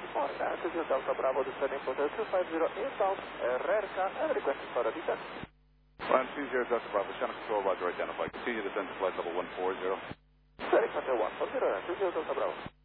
Morning, 20 Delta Bravo, descending for 250 inbound, RRK, and requesting for a descent. 120 Delta Bravo, channel control, roger, identified. Continue to descend to flight level 140. Very Hotel 140, 20 Delta Bravo.